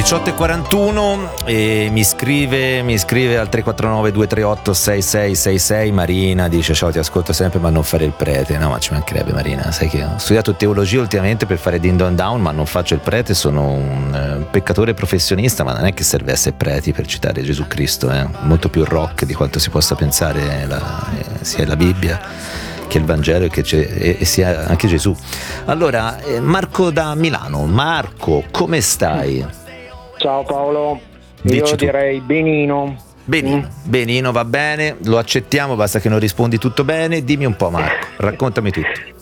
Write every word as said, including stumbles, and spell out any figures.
diciotto e quarantuno e mi scrive mi scrive al tre quattro nove due tre otto sei sei sei sei Marina, dice: ciao, ti ascolto sempre ma non fare il prete. No, ma ci mancherebbe, Marina, sai che ho studiato teologia ultimamente per fare Din Don Down, ma non faccio il prete, sono un uh, peccatore professionista, ma non è che serve essere preti per citare Gesù Cristo, eh. Molto più rock di quanto si possa pensare la, eh, sia la Bibbia che il Vangelo e che e, e sia anche Gesù. Allora, eh, Marco da Milano. Marco, come stai? Ciao Paolo, Dici io tu. direi benino. Benino, Mm. benino, va bene, lo accettiamo, basta che non rispondi tutto bene. Dimmi un po', Marco, raccontami tutto.